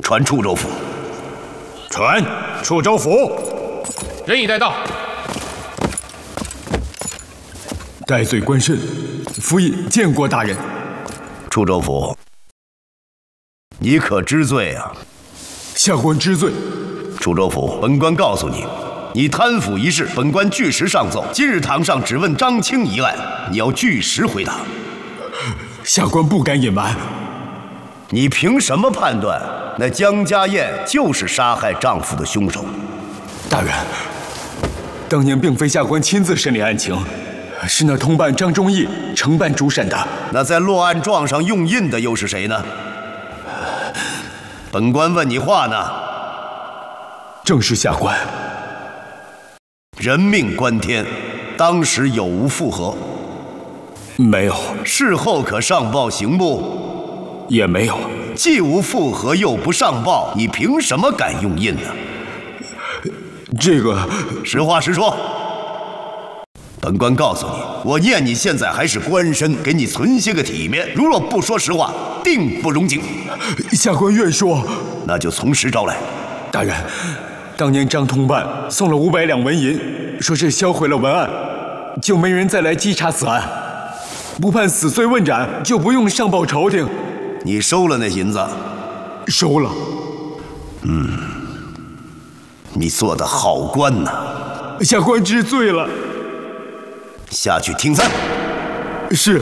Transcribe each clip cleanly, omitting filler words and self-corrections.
传处州府。 传处州府。 人已带到。 戴罪官甚，府尹见过大人。 处州府，你可知罪啊？ 下官知罪。 处州府，本官告诉你，你贪腐一事，本官据实上奏。今日堂上只问张青一案，你要据实回答。 下官不敢隐瞒。 你凭什么判断那江家燕就是杀害丈夫的凶手？ 大人，当年并非下官亲自审理案情，是那通办张忠义承办主审的。 那在落案状上用印的又是谁呢？本官问你话呢。 正是下官。 人命关天，当时有无复核？ 没有。 事后可上报刑部？ 也没有。 既无复核又不上报，你凭什么敢用印呢？ 这个， 实话实说。本官告诉你，我念你现在还是官绅，给你存些个体面。如若不说实话，定不容情。 下官愿说。 那就从实招来。 大人，当年张通办送了500两纹银，说是销毁了文案，就没人再来稽查此案。不判死罪问斩，就不用上报朝廷。 你收了那银子？ 收了。 你做的好官呐！ 下官知罪了。 下去听参。 是。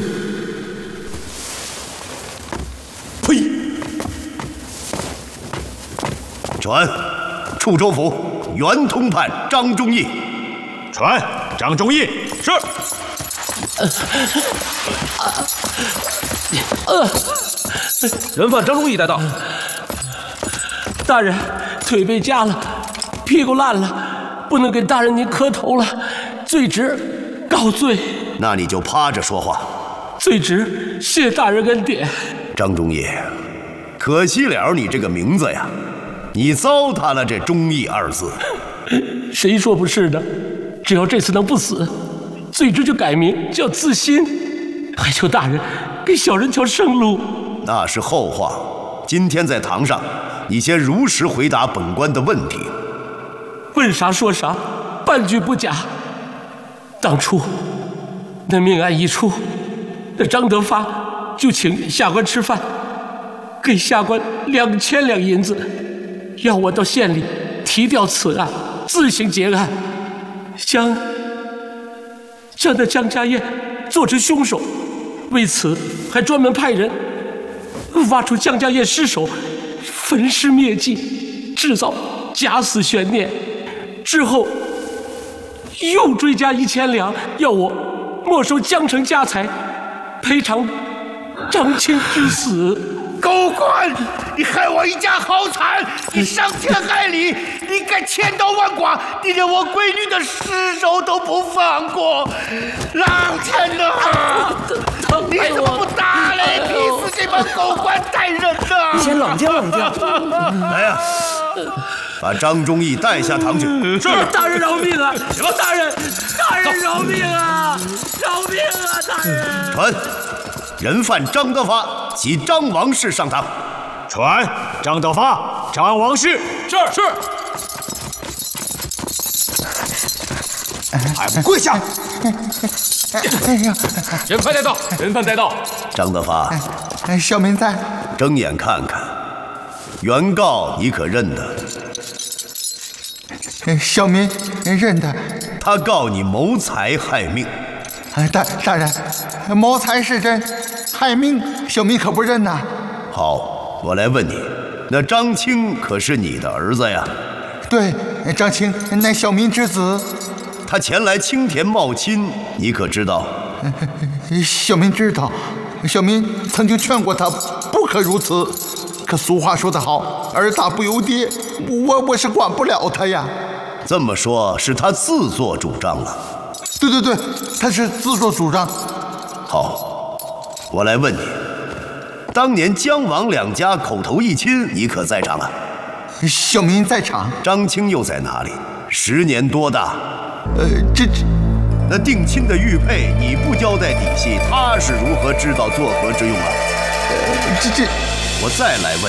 呸！传处州府原通判张忠义。 传张忠义。是。 人犯张忠义带到。 大人，腿被夹了，屁股烂了，不能给大人您磕头了，罪职告罪。 那你就趴着说话。 罪职谢大人恩典。 张忠义，可惜了你这个名字呀，你糟蹋了这忠义2字。 谁说不是的？只要这次能不死，罪职就改名叫自新。还求大人给小人条生路。 那是后话。今天在堂上，你先如实回答本官的问题。 问啥说啥，半句不假。当初那命案一出，那张德发就请下官吃饭，给下官2000两银子，要我到县里提调此案，自行结案，将那江家燕做成凶手。为此还专门派人挖出江家燕尸首，焚尸灭迹，制造假死悬念。之后又追加1000两，要我没收江城家财，赔偿张青之死。 狗官，你害我一家好惨！你伤天害理，你敢千刀万剐，你连我闺女的尸首都不放过！郎臣呐，你怎么不打雷劈死这帮狗官歹人呢？ 先冷静冷静。 来呀，把张忠义带下堂去。 是，大人饶命啊！大人饶命啊！饶命啊！大人。 传人犯张德发及张王氏上堂。 传张德发、张王氏。 是。 还不跪下！ 人犯带到。 张德发， 小民在。 睁眼看看，原告你可认得？ 小民认得。 他告你谋财害命。 大人，谋财是真，害命小民可不认呐。 好，我来问你，那张青可是你的儿子呀？ 对，张青乃小民之子。 他前来青田冒亲，你可知道？ 小民知道，小民曾经劝过他不可如此。可俗话说得好，儿大不由爹，我是管不了他呀。 这么说，是他自作主张了。 对，他是自作主张。 好，我来问你，当年姜王2家口头议亲，你可在场啊？ 小民在场。 张青又在哪里？10年多大？ 那定亲的玉佩，你不交代底细，他是如何知道作何之用啊？ 这， 我再来问